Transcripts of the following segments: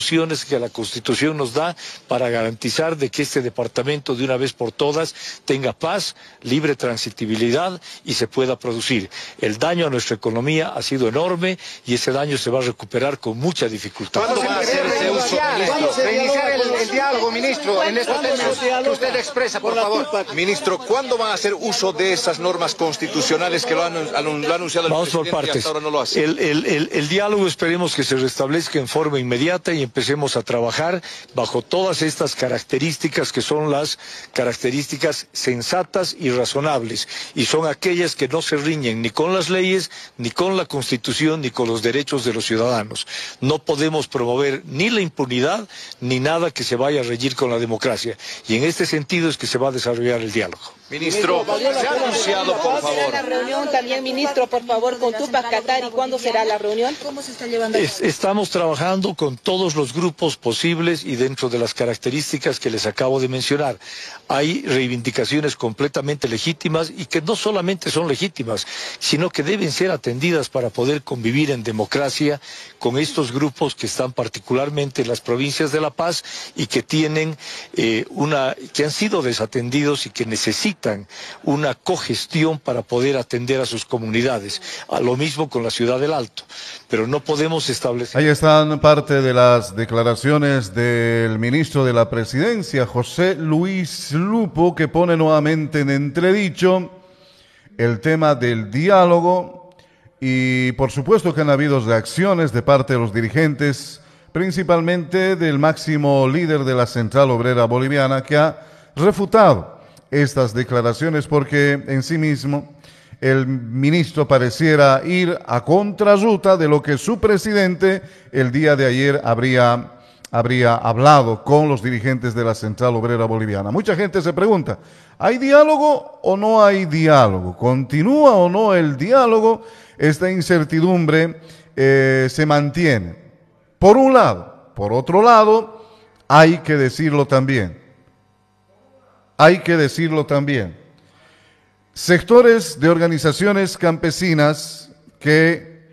que la Constitución nos da para garantizar de que este departamento de una vez por todas tenga paz, libre transitibilidad y se pueda producir. El daño a nuestra economía ha sido enorme y ese daño se va a recuperar con mucha dificultad. ¿Cuándo va a hacer ese uso, ministro? Reiniciar el diálogo, ministro, en estos términos que usted expresa, por favor. Ministro, ¿cuándo van a hacer uso de esas normas constitucionales que lo ha anunciado el presidente y hasta ahora no lo hace? El diálogo esperemos que se restablezca en forma inmediata y empecemos a trabajar bajo todas estas características que son las características sensatas y razonables, y son aquellas que no se riñen ni con las leyes, ni con la Constitución, ni con los derechos de los ciudadanos. No podemos promover ni la impunidad, ni nada que se vaya a regir con la democracia, y en este sentido es que se va a desarrollar el diálogo. Ministro, se ha anunciado, por favor. ¿Cuándo será la reunión también, ministro, por favor, con Tupac Katari? ¿Cuándo será la reunión? ¿Cómo se está llevando? Estamos trabajando con todos los grupos posibles y dentro de las características que les acabo de mencionar. Hay reivindicaciones completamente legítimas y que no solamente son legítimas, sino que deben ser atendidas para poder convivir en democracia con estos grupos que están particularmente en las provincias de La Paz y que tienen que han sido desatendidos y que necesitan una cogestión para poder atender a sus comunidades. A lo mismo con la ciudad del Alto, pero no podemos establecer. Ahí están parte de las declaraciones del ministro de la Presidencia, José Luis Lupo, que pone nuevamente en entredicho el tema del diálogo y por supuesto que han habido reacciones de parte de los dirigentes, principalmente del máximo líder de la Central Obrera Boliviana, que ha refutado estas declaraciones porque en sí mismo el ministro pareciera ir a contrarruta de lo que su presidente el día de ayer habría hablado con los dirigentes de la Central Obrera Boliviana. Mucha gente se pregunta, ¿hay diálogo o no hay diálogo? ¿Continúa o no el diálogo? Esta incertidumbre se mantiene. Por un lado. Por otro lado, hay que decirlo también. Sectores de organizaciones campesinas que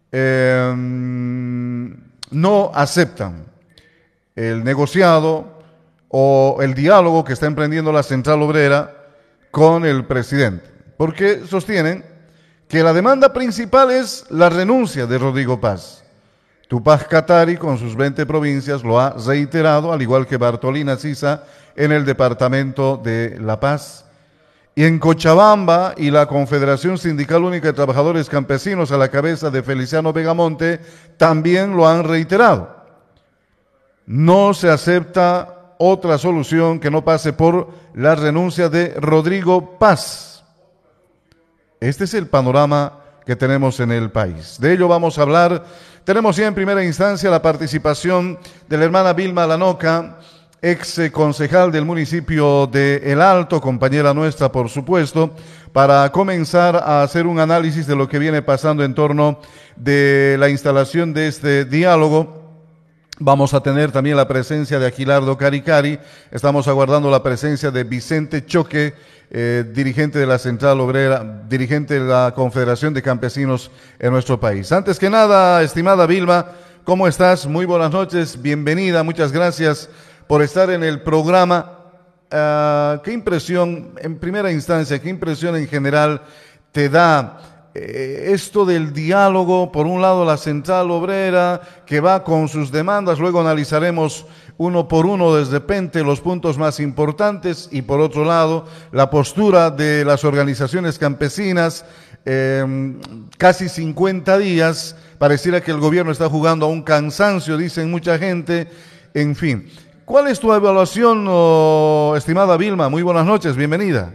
no aceptan el negociado o el diálogo que está emprendiendo la Central Obrera con el presidente, porque sostienen que la demanda principal es la renuncia de Rodrigo Paz. Tupac Katari, con sus 20 provincias, lo ha reiterado, al igual que Bartolina Sisa en el departamento de La Paz. Y en Cochabamba y la Confederación Sindical Única de Trabajadores Campesinos, a la cabeza de Feliciano Vegamonte, también lo han reiterado. No se acepta otra solución que no pase por la renuncia de Rodrigo Paz. Este es el panorama que tenemos en el país. De ello vamos a hablar. Tenemos ya en primera instancia la participación de la hermana Vilma Lanoca, ex concejal del municipio de El Alto, compañera nuestra por supuesto, para comenzar a hacer un análisis de lo que viene pasando en torno de la instalación de este diálogo. Vamos a tener también la presencia de Aquilardo Caricari, estamos aguardando la presencia de Vicente Choque, dirigente de la Central Obrera, dirigente de la Confederación de Campesinos en nuestro país. Antes que nada, estimada Vilma, ¿cómo estás? Muy buenas noches, bienvenida, muchas gracias por estar en el programa. ¿Qué impresión, en primera instancia, qué impresión en general te da esto del diálogo? Por un lado la Central Obrera que va con sus demandas, luego analizaremos uno por uno desde repente los puntos más importantes, y por otro lado la postura de las organizaciones campesinas. Casi 50 días, pareciera que el gobierno está jugando a un cansancio, dicen mucha gente, en fin. ¿Cuál es tu evaluación, estimada Vilma? Muy buenas noches, bienvenida.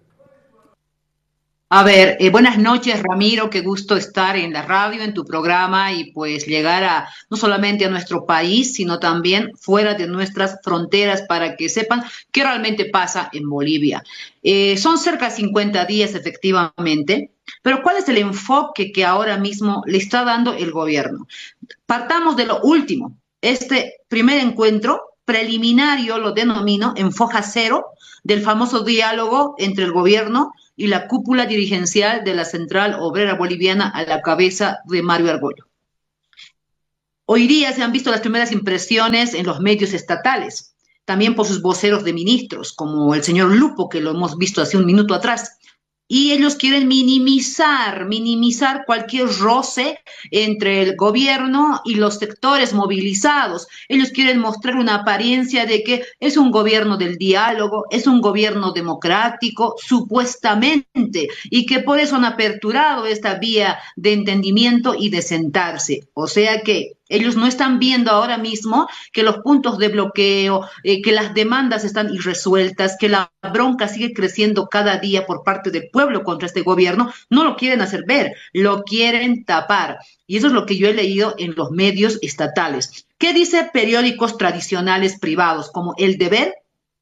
A ver, buenas noches, Ramiro, qué gusto estar en la radio, en tu programa, y pues llegar a no solamente a nuestro país, sino también fuera de nuestras fronteras para que sepan qué realmente pasa en Bolivia. Son cerca de 50 días efectivamente, pero ¿cuál es el enfoque que ahora mismo le está dando el gobierno? Partamos de lo último. Este primer encuentro preliminario lo denomino en foja cero del famoso diálogo entre el gobierno y la cúpula dirigencial de la Central Obrera Boliviana a la cabeza de Mario Argollo. Hoy día se han visto las primeras impresiones en los medios estatales, también por sus voceros de ministros, como el señor Lupo, que lo hemos visto hace un minuto atrás. Y ellos quieren minimizar cualquier roce entre el gobierno y los sectores movilizados. Ellos quieren mostrar una apariencia de que es un gobierno del diálogo, es un gobierno democrático, supuestamente, y que por eso han aperturado esta vía de entendimiento y de sentarse. O sea que ellos no están viendo ahora mismo que los puntos de bloqueo, que las demandas están irresueltas, que la bronca sigue creciendo cada día por parte del pueblo contra este gobierno. No lo quieren hacer ver, lo quieren tapar. Y eso es lo que yo he leído en los medios estatales. ¿Qué dice periódicos tradicionales privados como El Deber,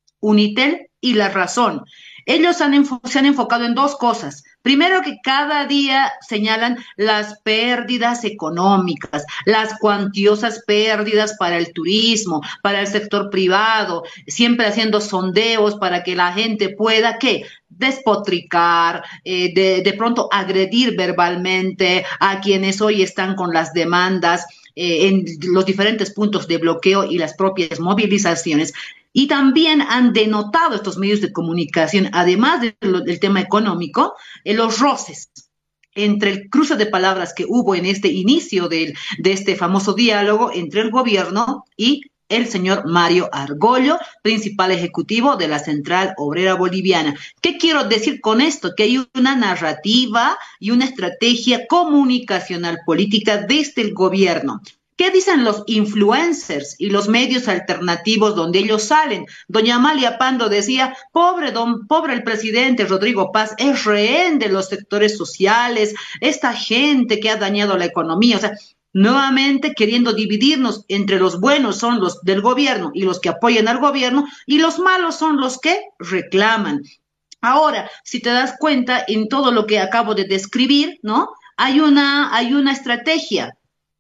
Unitel y La Razón? Ellos se han enfocado en dos cosas. Primero, que cada día señalan las pérdidas económicas, las cuantiosas pérdidas para el turismo, para el sector privado, siempre haciendo sondeos para que la gente pueda, ¿qué?, despotricar, de pronto agredir verbalmente a quienes hoy están con las demandas en los diferentes puntos de bloqueo y las propias movilizaciones. Y también han denotado estos medios de comunicación, además del tema económico, los roces entre el cruce de palabras que hubo en este inicio de este famoso diálogo entre el gobierno y el señor Mario Argollo, principal ejecutivo de la Central Obrera Boliviana. ¿Qué quiero decir con esto? Que hay una narrativa y una estrategia comunicacional política desde el gobierno. ¿Qué dicen los influencers y los medios alternativos donde ellos salen? Doña Amalia Pando decía, pobre el presidente Rodrigo Paz, es rehén de los sectores sociales, esta gente que ha dañado la economía. O sea, nuevamente queriendo dividirnos entre los buenos son los del gobierno y los que apoyan al gobierno, y los malos son los que reclaman. Ahora, si te das cuenta en todo lo que acabo de describir, ¿no? Hay una estrategia.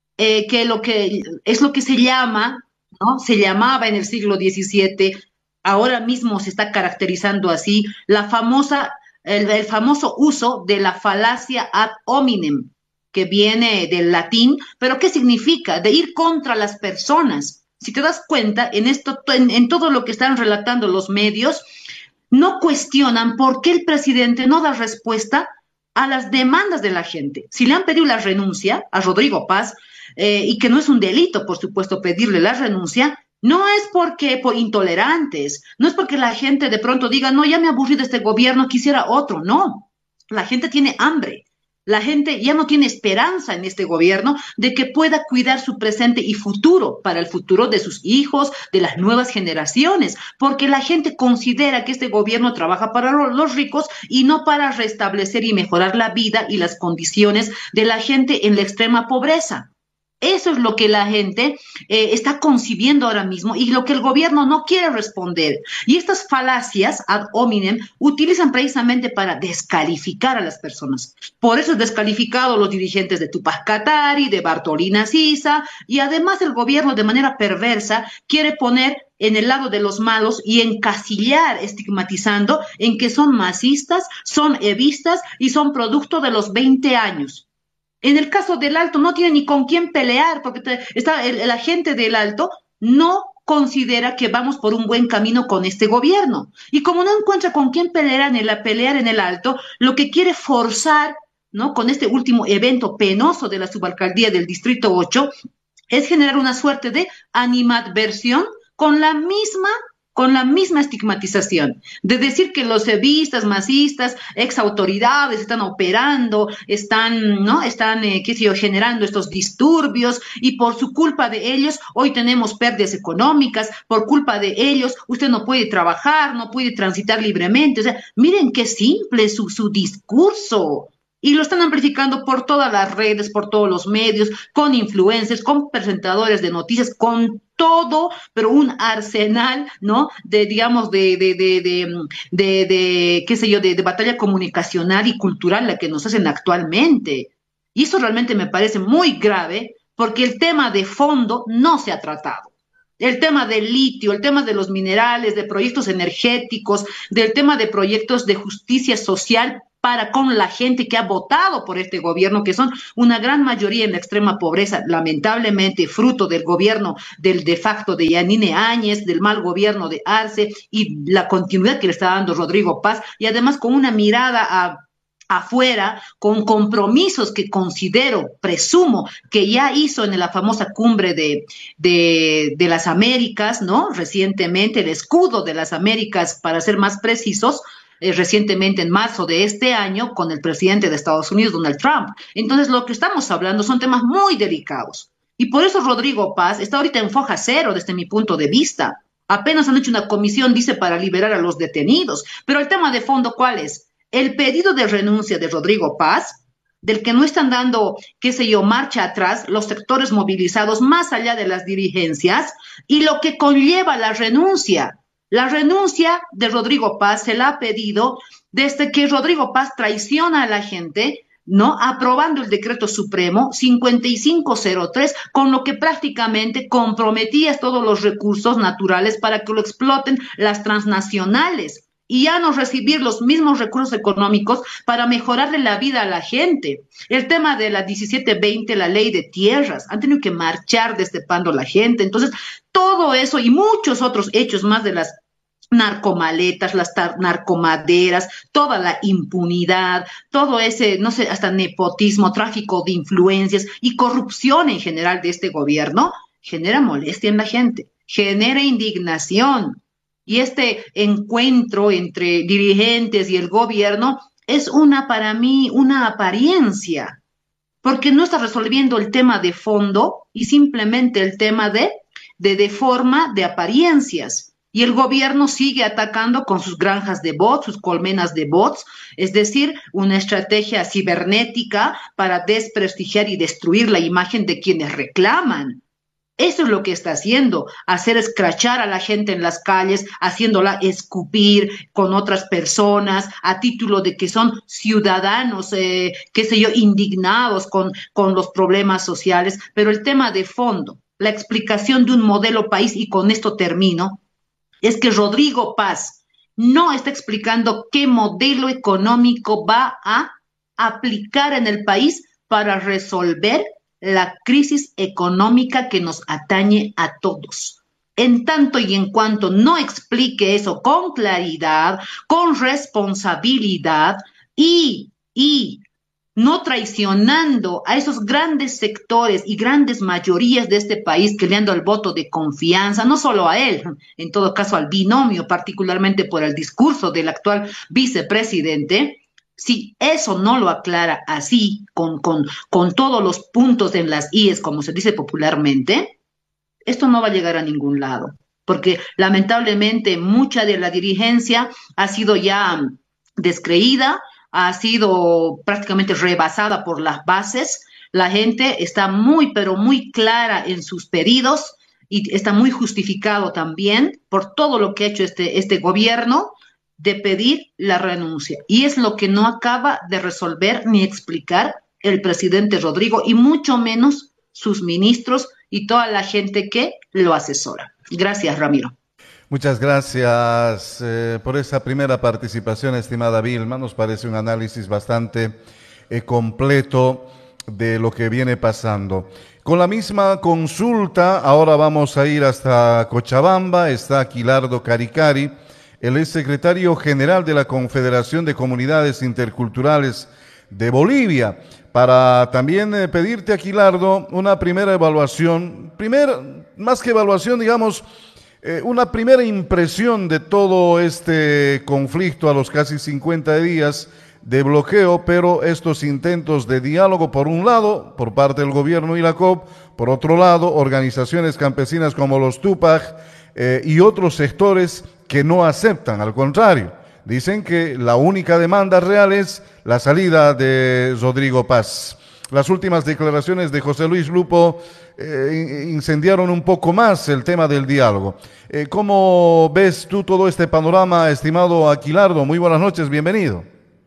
Que es lo que se llama, ¿no? Se llamaba en el siglo XVII, ahora mismo se está caracterizando así, el famoso uso de la falacia ad hominem, que viene del latín, pero ¿qué significa? De ir contra las personas. Si te das cuenta, en todo lo que están relatando los medios, no cuestionan por qué el presidente no da respuesta a las demandas de la gente. Si le han pedido la renuncia a Rodrigo Paz, y que no es un delito, por supuesto, pedirle la renuncia, no es por intolerantes, no es porque la gente de pronto diga, no, ya me aburrí de este gobierno, quisiera otro, no. La gente tiene hambre, la gente ya no tiene esperanza en este gobierno de que pueda cuidar su presente y futuro, para el futuro de sus hijos, de las nuevas generaciones, porque la gente considera que este gobierno trabaja para los ricos y no para restablecer y mejorar la vida y las condiciones de la gente en la extrema pobreza. Eso es lo que la gente está concibiendo ahora mismo y lo que el gobierno no quiere responder. Y estas falacias ad hominem utilizan precisamente para descalificar a las personas. Por eso es descalificado los dirigentes de Tupac Katari, de Bartolina Sisa, y además el gobierno de manera perversa quiere poner en el lado de los malos y encasillar, estigmatizando en que son masistas, son evistas y son producto de los 20 años. En el caso del Alto no tiene ni con quién pelear, porque la gente del Alto no considera que vamos por un buen camino con este gobierno. Y como no encuentra con quién pelear en el Alto, lo que quiere forzar, ¿no?, con este último evento penoso de la subalcaldía del Distrito 8, es generar una suerte de animadversión con la misma estigmatización, de decir que los evistas, masistas, ex autoridades están operando, están generando estos disturbios, y por su culpa de ellos hoy tenemos pérdidas económicas, por culpa de ellos usted no puede trabajar, no puede transitar libremente. O sea, miren qué simple es su discurso. Y lo están amplificando por todas las redes, por todos los medios, con influencers, con presentadores de noticias, con todo, pero un arsenal, ¿no?, de batalla comunicacional y cultural la que nos hacen actualmente. Y eso realmente me parece muy grave, porque el tema de fondo no se ha tratado. El tema del litio, el tema de los minerales, de proyectos energéticos, del tema de proyectos de justicia social para con la gente que ha votado por este gobierno, que son una gran mayoría en la extrema pobreza, lamentablemente fruto del gobierno del de facto de Yanine Áñez, del mal gobierno de Arce y la continuidad que le está dando Rodrigo Paz, y además con una mirada afuera, con compromisos que considero, presumo, que ya hizo en la famosa cumbre de las Américas, ¿no? Recientemente, el escudo de las Américas, para ser más precisos, recientemente en marzo de este año, con el presidente de Estados Unidos, Donald Trump. Entonces, lo que estamos hablando son temas muy delicados. Y por eso Rodrigo Paz está ahorita en foja cero desde mi punto de vista. Apenas han hecho una comisión, dice, para liberar a los detenidos. Pero el tema de fondo, ¿cuál es? El pedido de renuncia de Rodrigo Paz, del que no están dando, qué sé yo, marcha atrás los sectores movilizados más allá de las dirigencias, y lo que conlleva la renuncia. La renuncia de Rodrigo Paz se la ha pedido desde que Rodrigo Paz traiciona a la gente, ¿no? Aprobando el decreto supremo 5503, con lo que prácticamente comprometía todos los recursos naturales para que lo exploten las transnacionales y ya no recibir los mismos recursos económicos para mejorarle la vida a la gente. El tema de la 1720, la ley de tierras, han tenido que marchar destepando a la gente. Entonces, todo eso y muchos otros hechos más de las narcomaletas, las narcomaderas, toda la impunidad, todo ese, no sé, hasta nepotismo, tráfico de influencias y corrupción en general de este gobierno, genera molestia en la gente, genera indignación. Y este encuentro entre dirigentes y el gobierno es para mí, una apariencia, porque no está resolviendo el tema de fondo y simplemente el tema de forma, de apariencias. Y el gobierno sigue atacando con sus granjas de bots, sus colmenas de bots, es decir, una estrategia cibernética para desprestigiar y destruir la imagen de quienes reclaman. Eso es lo que está haciendo, hacer escrachar a la gente en las calles, haciéndola escupir con otras personas a título de que son ciudadanos, qué sé yo, indignados con los problemas sociales. Pero el tema de fondo, la explicación de un modelo país, y con esto termino, es que Rodrigo Paz no está explicando qué modelo económico va a aplicar en el país para resolver la crisis económica que nos atañe a todos. En tanto y en cuanto no explique eso con claridad, con responsabilidad y no traicionando a esos grandes sectores y grandes mayorías de este país que le han dado el voto de confianza, no solo a él, en todo caso al binomio, particularmente por el discurso del actual vicepresidente. Si eso no lo aclara así, con todos los puntos en las IES, como se dice popularmente, esto no va a llegar a ningún lado, porque lamentablemente mucha de la dirigencia ha sido ya descreída, ha sido prácticamente rebasada por las bases. La gente está muy, pero muy clara en sus pedidos y está muy justificado también por todo lo que ha hecho este gobierno, de pedir la renuncia. Y es lo que no acaba de resolver ni explicar el presidente Rodrigo, y mucho menos sus ministros y toda la gente que lo asesora. Gracias, Ramiro. Muchas gracias por esa primera participación, estimada Vilma. Nos parece un análisis bastante completo de lo que viene pasando. Con la misma consulta, ahora vamos a ir hasta Cochabamba. Está Aquilardo Caricari. Él es secretario general de la Confederación de Comunidades Interculturales de Bolivia, para también pedirte, Aquilardo, una primera evaluación, más que evaluación, digamos, una primera impresión de todo este conflicto a los casi 50 días de bloqueo, pero estos intentos de diálogo, por un lado, por parte del gobierno y la COP, por otro lado, organizaciones campesinas como los Tupac y otros sectores que no aceptan, al contrario, dicen que la única demanda real es la salida de Rodrigo Paz. Las últimas declaraciones de José Luis Lupo incendiaron un poco más el tema del diálogo. ¿Cómo ves tú todo este panorama, estimado Aquilardo? Muy buenas noches, bienvenido.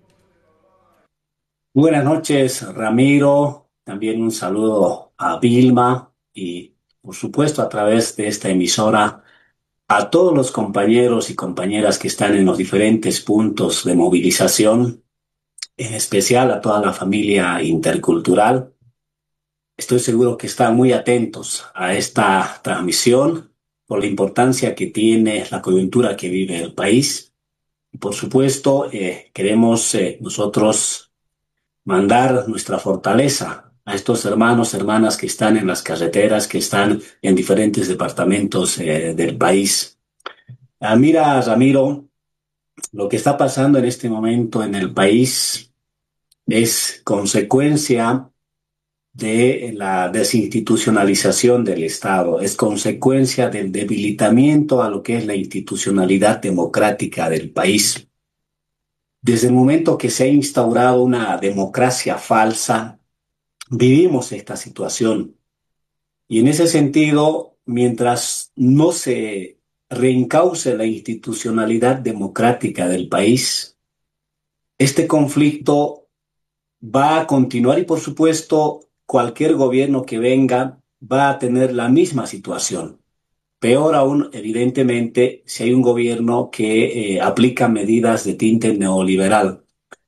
Buenas noches, Ramiro. También un saludo a Vilma y, por supuesto, a través de esta emisora, a todos los compañeros y compañeras que están en los diferentes puntos de movilización. en especial a toda la familia intercultural. Estoy seguro que están muy atentos a esta transmisión por la importancia que tiene la coyuntura que vive el país. Y por supuesto, queremos nosotros mandar nuestra fortaleza a estos hermanos, hermanas que están en las carreteras, que están en diferentes departamentos del país. Mira, Ramiro, lo que está pasando en este momento en el país es consecuencia de la desinstitucionalización del Estado, es consecuencia del debilitamiento a lo que es la institucionalidad democrática del país. Desde el momento que se ha instaurado una democracia falsa, vivimos esta situación. Y en ese sentido, mientras no se reencauce la institucionalidad democrática del país, este conflicto va a continuar y, por supuesto, cualquier gobierno que venga va a tener la misma situación. Peor aún, evidentemente, si hay un gobierno que aplica medidas de tinte neoliberal.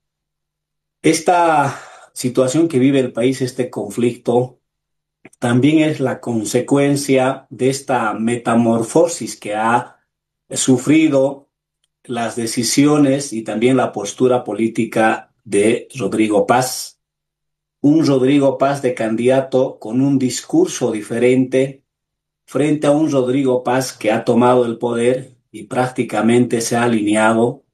Esta situación que vive el país, este conflicto, también es la consecuencia de esta metamorfosis que ha sufrido las decisiones y también la postura política de Rodrigo Paz. Un Rodrigo Paz de candidato con un discurso diferente frente a un Rodrigo Paz que ha tomado el poder y prácticamente se ha alineado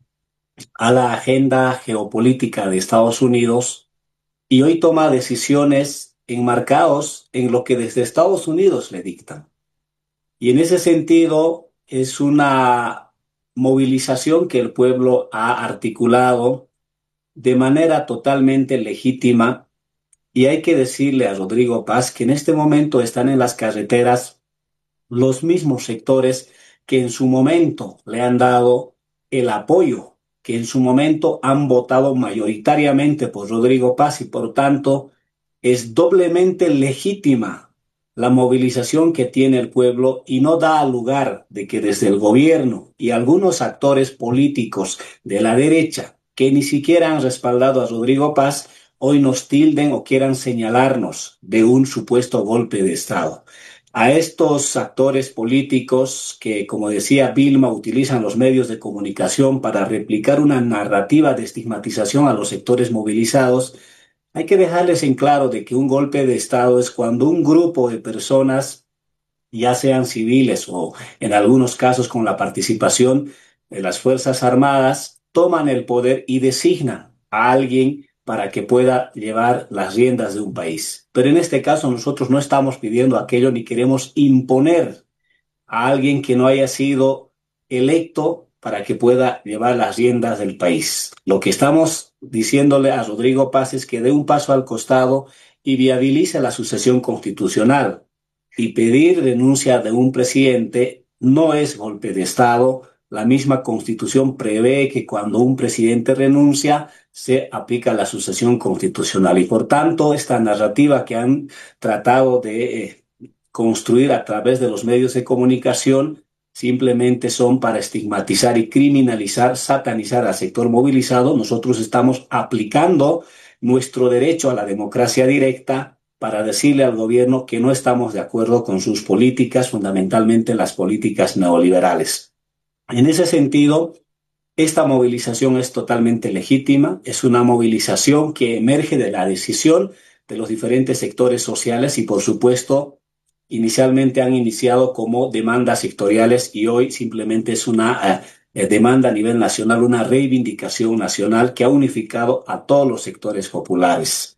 a la agenda geopolítica de Estados Unidos y hoy toma decisiones enmarcados en lo que desde Estados Unidos le dictan. Y en ese sentido es una movilización que el pueblo ha articulado de manera totalmente legítima y hay que decirle a Rodrigo Paz que en este momento están en las carreteras los mismos sectores que en su momento le han dado el apoyo, que en su momento han votado mayoritariamente por Rodrigo Paz y por tanto es doblemente legítima la movilización que tiene el pueblo y no da lugar de que desde el gobierno y algunos actores políticos de la derecha que ni siquiera han respaldado a Rodrigo Paz hoy nos tilden o quieran señalarnos de un supuesto golpe de Estado. A estos actores políticos que, como decía Vilma, utilizan los medios de comunicación para replicar una narrativa de estigmatización a los sectores movilizados, hay que dejarles en claro de que un golpe de Estado es cuando un grupo de personas, ya sean civiles o en algunos casos con la participación de las Fuerzas Armadas, toman el poder y designan a alguien para que pueda llevar las riendas de un país. Pero en este caso nosotros no estamos pidiendo aquello ni queremos imponer a alguien que no haya sido electo para que pueda llevar las riendas del país. Lo que estamos diciéndole a Rodrigo Paz es que dé un paso al costado y viabilice la sucesión constitucional. Y pedir renuncia de un presidente no es golpe de Estado. La misma Constitución prevé que cuando un presidente renuncia se aplica la sucesión constitucional y por tanto esta narrativa que han tratado de construir a través de los medios de comunicación simplemente son para estigmatizar y criminalizar, satanizar al sector movilizado. Nosotros estamos aplicando nuestro derecho a la democracia directa para decirle al gobierno que no estamos de acuerdo con sus políticas, fundamentalmente las políticas neoliberales. En ese sentido, esta movilización es totalmente legítima, es una movilización que emerge de la decisión de los diferentes sectores sociales y, por supuesto, inicialmente han iniciado como demandas sectoriales y hoy simplemente es una demanda a nivel nacional, una reivindicación nacional que ha unificado a todos los sectores populares.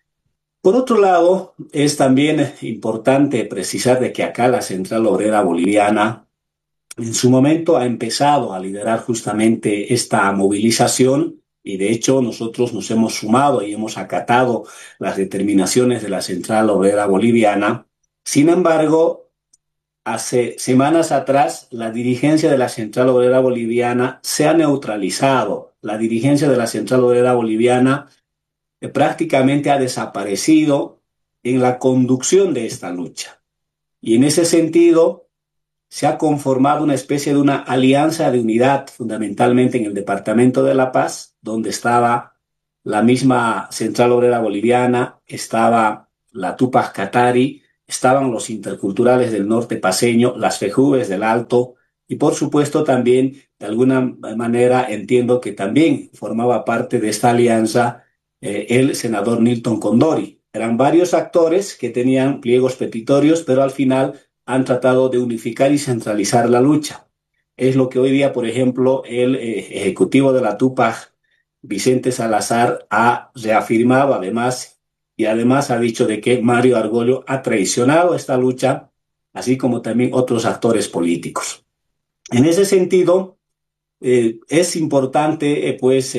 Por otro lado, es también importante precisar de que acá la Central Obrera Boliviana en su momento ha empezado a liderar justamente esta movilización y de hecho nosotros nos hemos sumado y hemos acatado las determinaciones de la Central Obrera Boliviana. Sin embargo, hace semanas atrás la dirigencia de la Central Obrera Boliviana se ha neutralizado. La dirigencia de la Central Obrera Boliviana prácticamente ha desaparecido en la conducción de esta lucha. Y en ese sentido, se ha conformado una especie de una alianza de unidad, fundamentalmente en el Departamento de La Paz, donde estaba la misma Central Obrera Boliviana, estaba la Tupac Katari, estaban los interculturales del norte paceño, las FEJUVES del Alto, y por supuesto también, de alguna manera, entiendo que también formaba parte de esta alianza el senador Nilton Condori. Eran varios actores que tenían pliegos petitorios, pero al final han tratado de unificar y centralizar la lucha. Es lo que hoy día, por ejemplo, el ejecutivo de la Tupac, Vicente Salazar, ha reafirmado además, y además ha dicho de que Mario Argollo ha traicionado esta lucha, así como también otros actores políticos. En ese sentido, es importante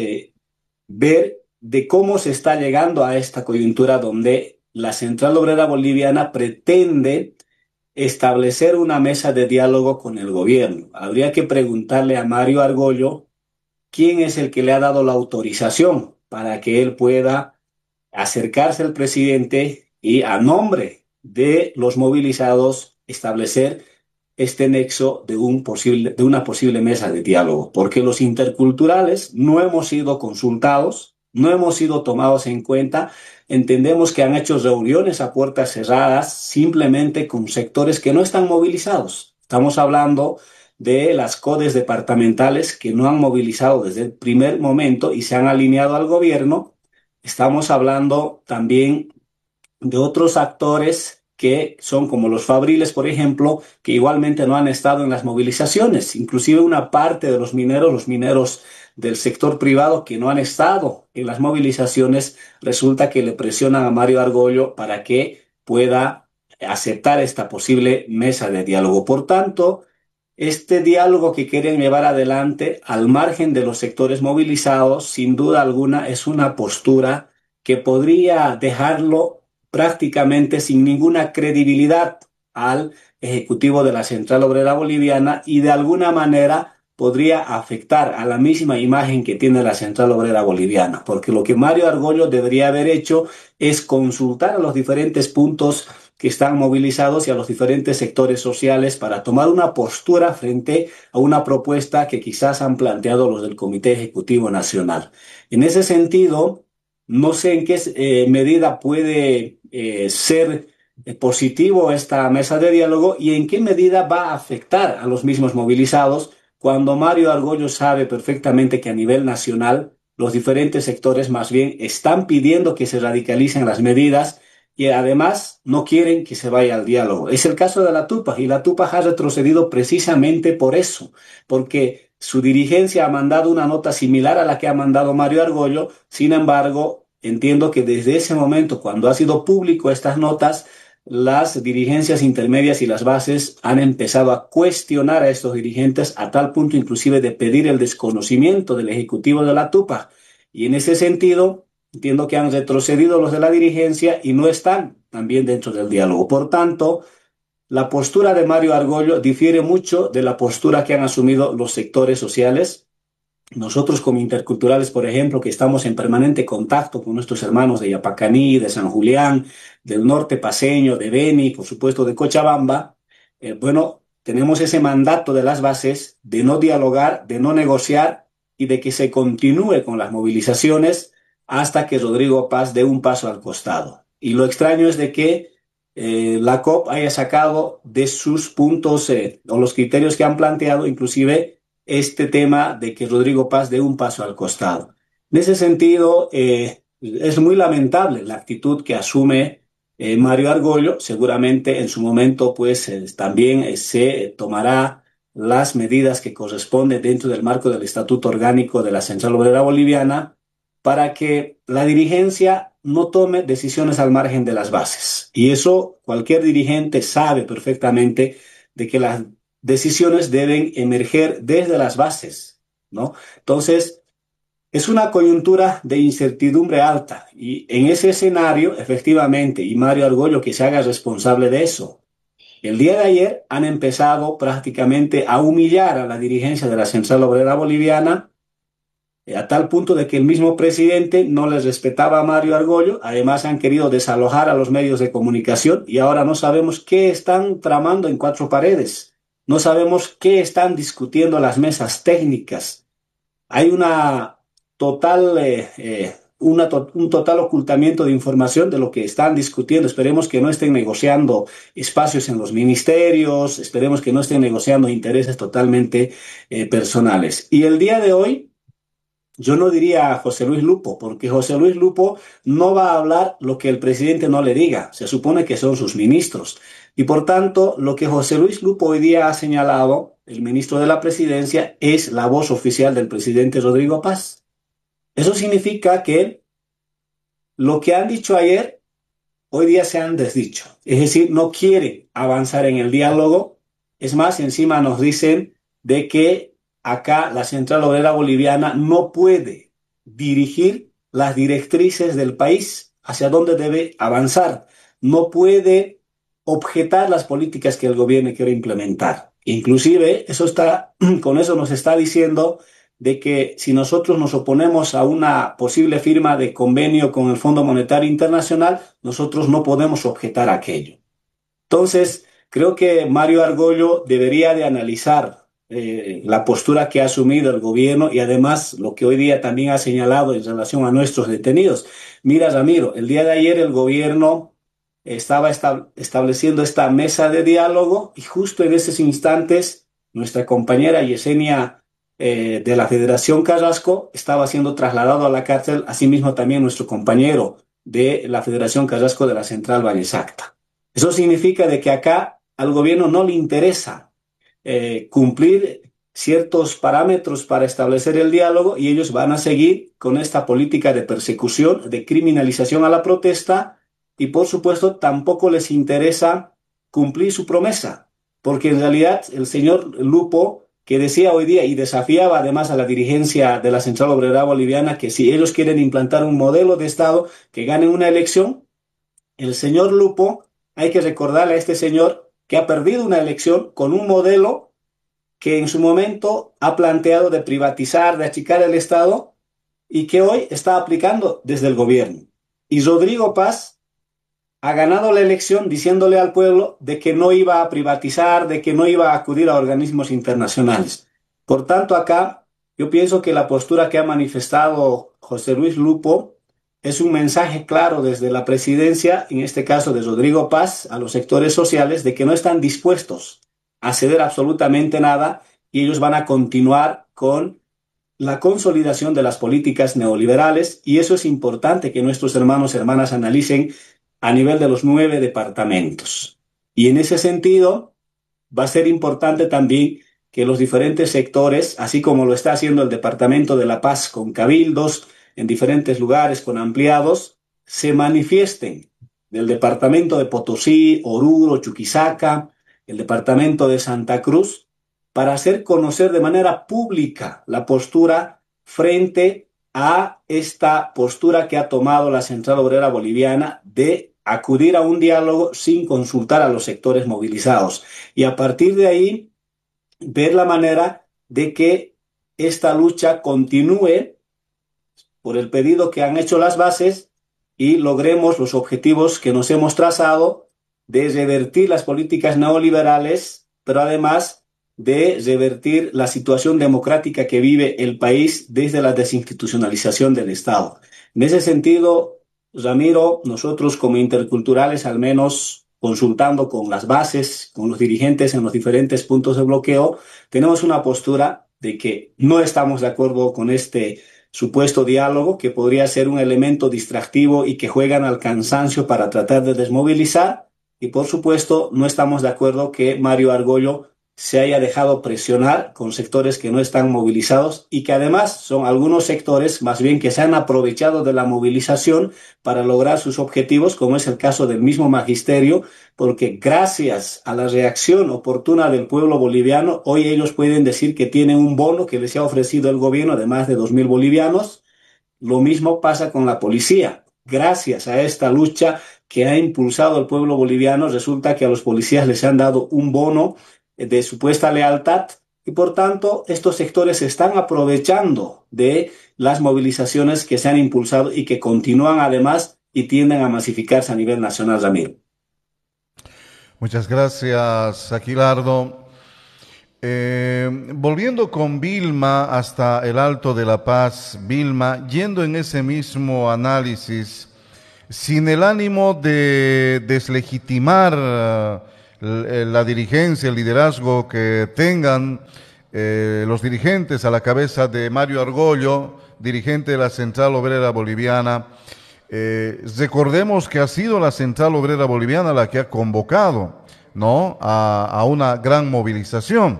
ver de cómo se está llegando a esta coyuntura donde la Central Obrera Boliviana pretende establecer una mesa de diálogo con el gobierno. Habría que preguntarle a Mario Argollo quién es el que le ha dado la autorización para que él pueda acercarse al presidente y a nombre de los movilizados establecer este nexo de una posible mesa de diálogo, porque los interculturales no hemos sido consultados, no hemos sido tomados en cuenta. Entendemos que han hecho reuniones a puertas cerradas simplemente con sectores que no están movilizados. Estamos hablando de las CODES departamentales que no han movilizado desde el primer momento y se han alineado al gobierno. Estamos hablando también de otros actores que son como los fabriles, por ejemplo, que igualmente no han estado en las movilizaciones, inclusive una parte de los mineros del sector privado que no han estado en las movilizaciones, resulta que le presionan a Mario Argollo para que pueda aceptar esta posible mesa de diálogo. Por tanto, este diálogo que quieren llevar adelante al margen de los sectores movilizados, sin duda alguna, es una postura que podría dejarlo prácticamente sin ninguna credibilidad al ejecutivo de la Central Obrera Boliviana y de alguna manera podría afectar a la misma imagen que tiene la Central Obrera Boliviana, porque lo que Mario Argollo debería haber hecho es consultar a los diferentes puntos que están movilizados y a los diferentes sectores sociales para tomar una postura frente a una propuesta que quizás han planteado los del Comité Ejecutivo Nacional. En ese sentido, no sé en qué medida puede ser positivo esta mesa de diálogo y en qué medida va a afectar a los mismos movilizados cuando Mario Argollo sabe perfectamente que a nivel nacional los diferentes sectores más bien están pidiendo que se radicalicen las medidas y además no quieren que se vaya al diálogo. Es el caso de la Tupac y la Tupac ha retrocedido precisamente por eso, porque su dirigencia ha mandado una nota similar a la que ha mandado Mario Argollo. Sin embargo, entiendo que desde ese momento, cuando ha sido público estas notas, las dirigencias intermedias y las bases han empezado a cuestionar a estos dirigentes a tal punto inclusive de pedir el desconocimiento del ejecutivo de la Tupac. Y en ese sentido, entiendo que han retrocedido los de la dirigencia y no están también dentro del diálogo. Por tanto, la postura de Mario Argollo difiere mucho de la postura que han asumido los sectores sociales. Nosotros como interculturales, por ejemplo, que estamos en permanente contacto con nuestros hermanos de Yapacaní, de San Julián, del norte paceño, de Beni, por supuesto de Cochabamba, tenemos ese mandato de las bases de no dialogar, de no negociar y de que se continúe con las movilizaciones hasta que Rodrigo Paz dé un paso al costado. Y lo extraño es de que la COP haya sacado de sus puntos o los criterios que han planteado, inclusive este tema de que Rodrigo Paz dé un paso al costado. En ese sentido, es muy lamentable la actitud que asume Mario Argollo. Seguramente en su momento también se tomará las medidas que corresponden dentro del marco del Estatuto Orgánico de la Central Obrera Boliviana para que la dirigencia no tome decisiones al margen de las bases. Y eso cualquier dirigente sabe perfectamente de que las decisiones deben emerger desde las bases, ¿no? Entonces, es una coyuntura de incertidumbre alta y en ese escenario, efectivamente, y Mario Argollo que se haga responsable de eso. El día de ayer han empezado prácticamente a humillar a la dirigencia de la Central Obrera Boliviana a tal punto de que el mismo presidente no les respetaba a Mario Argollo. Además han querido desalojar a los medios de comunicación y ahora no sabemos qué están tramando en cuatro paredes. No sabemos qué están discutiendo las mesas técnicas. Hay una total un total ocultamiento de información de lo que están discutiendo. Esperemos que no estén negociando espacios en los ministerios, esperemos que no estén negociando intereses totalmente personales. Y el día de hoy, yo no diría a José Luis Lupo, porque José Luis Lupo no va a hablar lo que el presidente no le diga. Se supone que son sus ministros. Y por tanto, lo que José Luis Lupo hoy día ha señalado, el ministro de la Presidencia, es la voz oficial del presidente Rodrigo Paz. Eso significa que lo que han dicho ayer, hoy día se han desdicho. Es decir, no quieren avanzar en el diálogo. Es más, encima nos dicen de que acá la Central Obrera Boliviana no puede dirigir las directrices del país hacia dónde debe avanzar. No puede objetar las políticas que el gobierno quiere implementar. Inclusive, con eso nos está diciendo de que si nosotros nos oponemos a una posible firma de convenio con el Fondo Monetario Internacional, nosotros no podemos objetar aquello. Entonces, creo que Mario Argollo debería de analizar la postura que ha asumido el gobierno y además lo que hoy día también ha señalado en relación a nuestros detenidos. Mira, Ramiro, el día de ayer el gobierno estaba estableciendo esta mesa de diálogo y justo en esos instantes nuestra compañera Yesenia de la Federación Carrasco estaba siendo trasladado a la cárcel, asimismo también nuestro compañero de la Federación Carrasco de la Central Vallesacta. Eso significa de que acá al gobierno no le interesa cumplir ciertos parámetros para establecer el diálogo y ellos van a seguir con esta política de persecución, de criminalización a la protesta y por supuesto tampoco les interesa cumplir su promesa, porque en realidad el señor Lupo, que decía hoy día y desafiaba además a la dirigencia de la Central Obrera Boliviana que si ellos quieren implantar un modelo de Estado que ganen una elección, el señor Lupo, hay que recordarle a este señor que ha perdido una elección con un modelo que en su momento ha planteado de privatizar, de achicar el Estado y que hoy está aplicando desde el gobierno. Y Rodrigo Paz ha ganado la elección diciéndole al pueblo de que no iba a privatizar, de que no iba a acudir a organismos internacionales. Por tanto, acá yo pienso que la postura que ha manifestado José Luis Lupo es un mensaje claro desde la presidencia, en este caso de Rodrigo Paz, a los sectores sociales de que no están dispuestos a ceder absolutamente nada y ellos van a continuar con la consolidación de las políticas neoliberales y eso es importante que nuestros hermanos y hermanas analicen a nivel de los 9 departamentos. Y en ese sentido va a ser importante también que los diferentes sectores, así como lo está haciendo el Departamento de La Paz con cabildos, en diferentes lugares con ampliados, se manifiesten del departamento de Potosí, Oruro, Chuquisaca, el departamento de Santa Cruz, para hacer conocer de manera pública la postura frente a esta postura que ha tomado la Central Obrera Boliviana de acudir a un diálogo sin consultar a los sectores movilizados. Y a partir de ahí, ver la manera de que esta lucha continúe por el pedido que han hecho las bases y logremos los objetivos que nos hemos trazado de revertir las políticas neoliberales, pero además de revertir la situación democrática que vive el país desde la desinstitucionalización del Estado. En ese sentido, Ramiro, nosotros como interculturales, al menos consultando con las bases, con los dirigentes en los diferentes puntos de bloqueo, tenemos una postura de que no estamos de acuerdo con este supuesto diálogo que podría ser un elemento distractivo y que juegan al cansancio para tratar de desmovilizar y por supuesto no estamos de acuerdo que Mario Argollo se haya dejado presionar con sectores que no están movilizados y que además son algunos sectores más bien que se han aprovechado de la movilización para lograr sus objetivos, como es el caso del mismo magisterio, porque gracias a la reacción oportuna del pueblo boliviano, hoy ellos pueden decir que tienen un bono que les ha ofrecido el gobierno de más de 2.000 bolivianos. Lo mismo pasa con la policía. Gracias a esta lucha que ha impulsado el pueblo boliviano, resulta que a los policías les han dado un bono de supuesta lealtad y por tanto estos sectores se están aprovechando de las movilizaciones que se han impulsado y que continúan además y tienden a masificarse a nivel nacional, Ramiro. Muchas gracias, Aquilardo. Volviendo con Vilma hasta el Alto de La Paz, Vilma, yendo en ese mismo análisis, sin el ánimo de deslegitimar la dirigencia, el liderazgo que tengan los dirigentes a la cabeza de Mario Argollo, dirigente de la Central Obrera Boliviana, recordemos que ha sido la Central Obrera Boliviana la que ha convocado, ¿no?, a una gran movilización.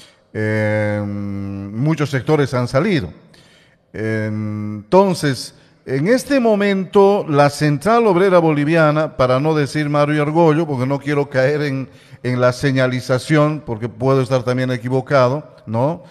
Muchos sectores han salido. Entonces, en este momento, la Central Obrera Boliviana, para no decir Mario Argollo, porque no quiero caer en la señalización, porque puedo estar también equivocado, ¿no?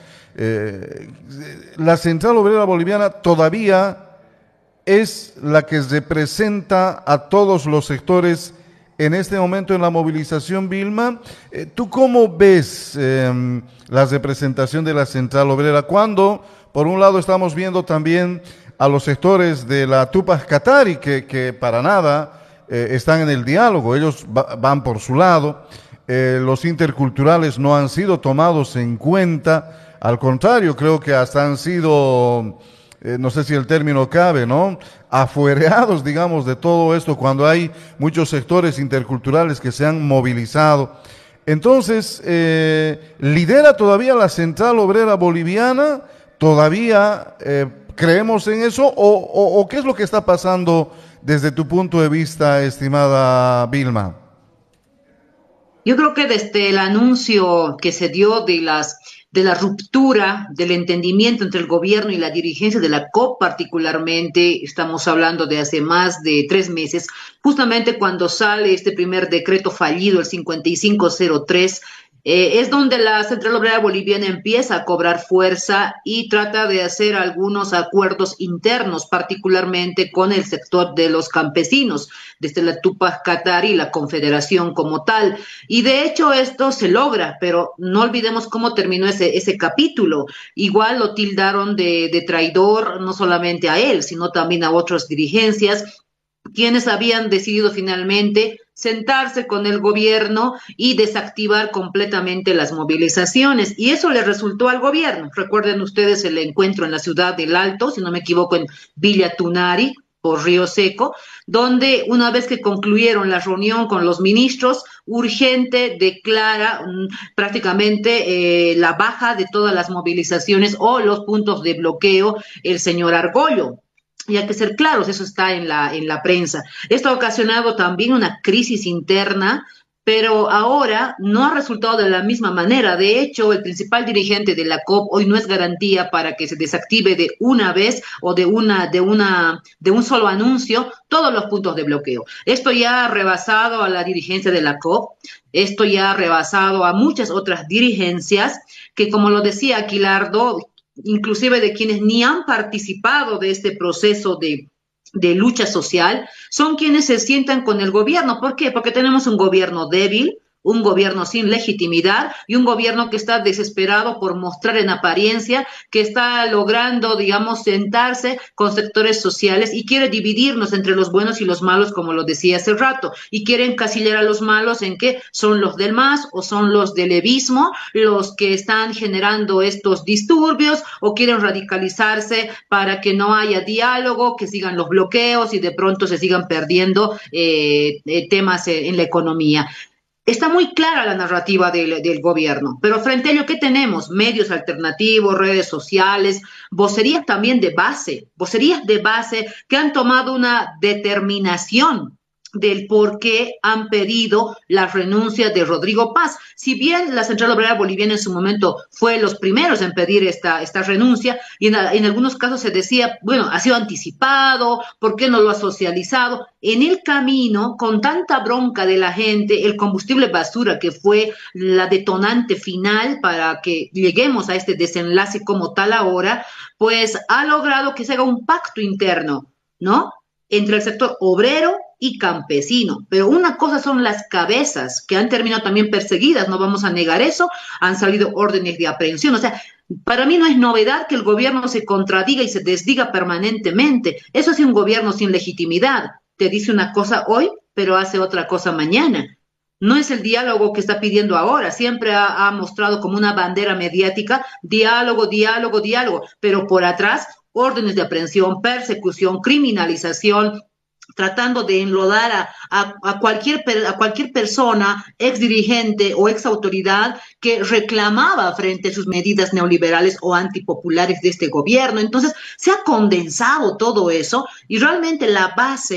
La Central Obrera Boliviana todavía es la que representa a todos los sectores en este momento en la movilización, Vilma. ¿Tú cómo ves la representación de la Central Obrera cuando, por un lado, estamos viendo también a los sectores de la Tupac Katari que para nada están en el diálogo, ellos van por su lado, los interculturales no han sido tomados en cuenta, al contrario, creo que hasta han sido, no sé si el término cabe, ¿no?, afuereados, digamos, de todo esto cuando hay muchos sectores interculturales que se han movilizado. Entonces, ¿lidera todavía la Central Obrera Boliviana? ¿Todavía creemos en eso? ¿O qué es lo que está pasando desde tu punto de vista, estimada Vilma? Yo creo que desde el anuncio que se dio de la ruptura del entendimiento entre el gobierno y la dirigencia de la COP particularmente, estamos hablando de hace más de 3 meses, justamente cuando sale este primer decreto fallido, el 5503, es donde la Central Obrera Boliviana empieza a cobrar fuerza y trata de hacer algunos acuerdos internos, particularmente con el sector de los campesinos, desde la Tupac Katari y la Confederación como tal. Y de hecho esto se logra, pero no olvidemos cómo terminó ese capítulo. Igual lo tildaron de traidor, no solamente a él, sino también a otras dirigencias, quienes habían decidido finalmente sentarse con el gobierno y desactivar completamente las movilizaciones. Y eso le resultó al gobierno. Recuerden ustedes el encuentro en la ciudad del Alto, si no me equivoco, en Villa Tunari, por Río Seco, donde una vez que concluyeron la reunión con los ministros, urgente declara prácticamente la baja de todas las movilizaciones o los puntos de bloqueo el señor Argollo. Y hay que ser claros, eso está en la prensa. Esto ha ocasionado también una crisis interna, pero ahora no ha resultado de la misma manera. De hecho, el principal dirigente de la COP hoy no es garantía para que se desactive de una vez o de un solo anuncio todos los puntos de bloqueo. Esto ya ha rebasado a la dirigencia de la COP, esto ya ha rebasado a muchas otras dirigencias que, como lo decía Aquilardo, inclusive de quienes ni han participado de este proceso de lucha social, son quienes se sientan con el gobierno. ¿Por qué? Porque tenemos un gobierno débil, un gobierno sin legitimidad y un gobierno que está desesperado por mostrar en apariencia que está logrando, digamos, sentarse con sectores sociales y quiere dividirnos entre los buenos y los malos, como lo decía hace rato, y quiere encasillar a los malos en que son los del MAS o son los del levismo los que están generando estos disturbios o quieren radicalizarse para que no haya diálogo, que sigan los bloqueos y de pronto se sigan perdiendo temas en la economía. Está muy clara la narrativa del gobierno, pero frente a ello, ¿qué tenemos? Medios alternativos, redes sociales, vocerías también de base, que han tomado una determinación del por qué han pedido la renuncia de Rodrigo Paz. Si bien la Central Obrera Boliviana en su momento fue los primeros en pedir esta renuncia, y en algunos casos se decía, bueno, ha sido anticipado, ¿por qué no lo ha socializado? En el camino, con tanta bronca de la gente, el combustible basura que fue la detonante final para que lleguemos a este desenlace como tal ahora, pues ha logrado que se haga un pacto interno, ¿no?, entre el sector obrero y campesino. Pero una cosa son las cabezas, que han terminado también perseguidas, no vamos a negar eso, han salido órdenes de aprehensión. O sea, para mí no es novedad que el gobierno se contradiga y se desdiga permanentemente. Eso es un gobierno sin legitimidad. Te dice una cosa hoy, pero hace otra cosa mañana. No es el diálogo que está pidiendo ahora, siempre ha mostrado como una bandera mediática, diálogo, diálogo, diálogo, pero por atrás, órdenes de aprehensión, persecución, criminalización, tratando de enlodar a cualquier persona, ex dirigente o ex autoridad que reclamaba frente a sus medidas neoliberales o antipopulares de este gobierno. Entonces, se ha condensado todo eso y realmente la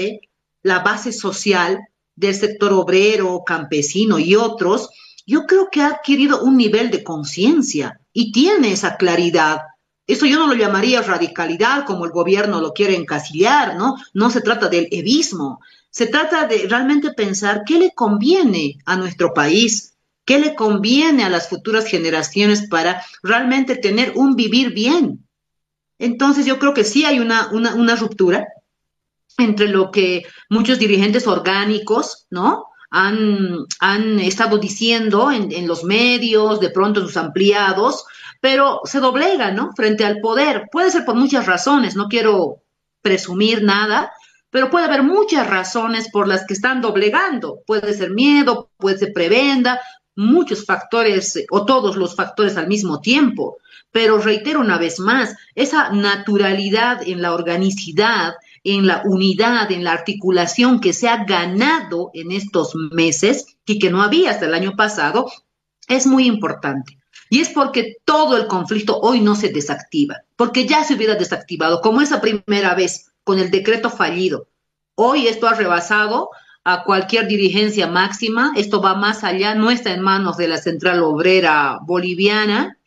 base social del sector obrero, campesino y otros, yo creo que ha adquirido un nivel de conciencia y tiene esa claridad. Eso yo no lo llamaría radicalidad como el gobierno lo quiere encasillar, ¿no? No se trata del evismo, se trata de realmente pensar qué le conviene a nuestro país, qué le conviene a las futuras generaciones para realmente tener un vivir bien. Entonces yo creo que sí hay una ruptura entre lo que muchos dirigentes orgánicos, ¿no?, han estado diciendo en los medios, de pronto sus ampliados, pero se doblegan, ¿no?, frente al poder. Puede ser por muchas razones, no quiero presumir nada, pero puede haber muchas razones por las que están doblegando. Puede ser miedo, puede ser prebenda, muchos factores o todos los factores al mismo tiempo. Pero reitero una vez más, esa naturalidad en la organicidad, en la unidad, en la articulación que se ha ganado en estos meses y que no había hasta el año pasado, es muy importante. Y es porque todo el conflicto hoy no se desactiva, porque ya se hubiera desactivado, como esa primera vez con el decreto fallido. Hoy esto ha rebasado a cualquier dirigencia máxima, esto va más allá, no está en manos de la Central Obrera Boliviana.